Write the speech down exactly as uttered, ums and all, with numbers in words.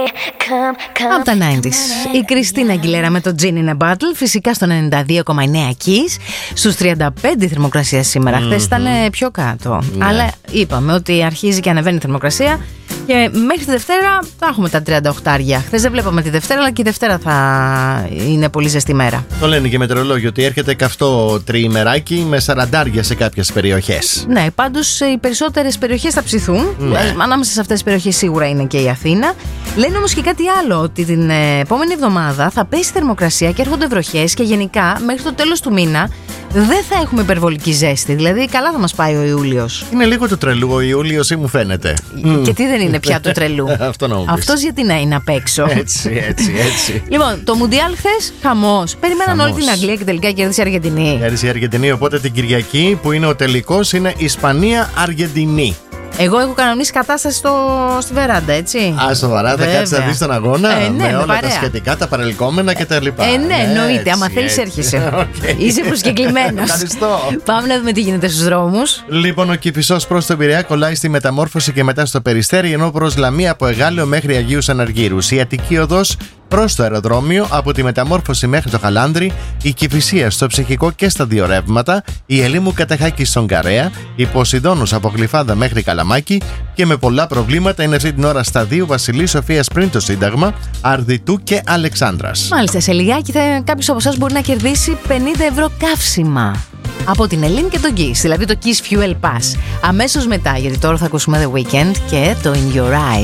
Από τα ενενήντα. Η Κριστίνα Αγγιλέρα με το Gin in a Bottle. Φυσικά στο ενενήντα δύο κόμμα εννέα Kiss. Στους τριάντα πέντε η θερμοκρασία σήμερα. Mm-hmm. Χθες ήταν πιο κάτω. Yeah. Αλλά είπαμε ότι αρχίζει και ανεβαίνει η θερμοκρασία. Και μέχρι τη Δευτέρα θα έχουμε τα τριάντα οκτώ. Χθες δεν βλέπαμε τη Δευτέρα, αλλά και η Δευτέρα θα είναι πολύ ζεστή μέρα. Το λένε και μετεωρολόγοι ότι έρχεται καυτό τριημεράκι με σαραντάρια σε κάποιες περιοχές. Ναι, πάντως οι περισσότερες περιοχές θα ψηθούν. Ναι. Ανάμεσα σε αυτές τις περιοχές σίγουρα είναι και η Αθήνα. Λένε όμως και κάτι άλλο, ότι την επόμενη εβδομάδα θα πέσει θερμοκρασία και έρχονται βροχές και γενικά μέχρι το τέλος του μήνα δεν θα έχουμε υπερβολική ζέστη. Δηλαδή, καλά θα μας πάει ο Ιούλιος. Είναι λίγο του τρελού ο Ιούλιος, ή μου φαίνεται. Και τι δεν είναι πια του τρελού. Αυτό να μου πεις. Αυτός γιατί να είναι απ' έξω. Έτσι, έτσι, έτσι. Λοιπόν, το Μουντιάλ χθες, χαμός. Περιμέναν όλη την Αγγλία και τελικά κέρδισε η Αργεντινή. Κέρδισε η Αργεντινή, οπότε την Κυριακή που είναι ο τελικός είναι Ισπανία-Αργεντινή. Εγώ έχω κανονίσει κατάσταση στο... στη βεράντα, έτσι. Α, σοβαρά, θα κάτσεις να δεις τον αγώνα ε, ναι, με όλα παρέα. τα σχετικά, τα παρελκόμενα και τα λοιπά. Ε, ναι, ναι εννοείται. Άμα θέλεις, έρχεσαι. Okay. Είσαι προσκεκλημένος. Ευχαριστώ. Πάμε να δούμε τι γίνεται στους δρόμους. Λοιπόν, ο Κηφισός προς τον Πειραιά κολλάει στη Μεταμόρφωση και μετά στο Περιστέρι, ενώ προς Λαμία από Εγάλεο μέχρι Αγίους Αναργύρους. Η Αττική οδός προς το αεροδρόμιο, από τη Μεταμόρφωση μέχρι το Χαλάνδρι, η Κηφισία στο Ψυχικό και στα δύο ρεύματα, η Ελίμου Κατεχάκη στον Καρέα, η Ποσειδώνους από Γλυφάδα μέχρι Καλαμάκι και με πολλά προβλήματα είναι αυτή την ώρα στα δύο Βασιλής Σοφίας πριν το Σύνταγμα, Αρδιτού και Αλεξάνδρας. Μάλιστα, σε λιγάκι θα, κάποιος από εσάς μπορεί να κερδίσει πενήντα ευρώ καύσιμα από την Ελλήν και τον Kiss, δηλαδή το Kiss Fuel Pass. Αμέσως μετά, γιατί τώρα θα ακούσουμε The Weeknd και το In Your Eyes.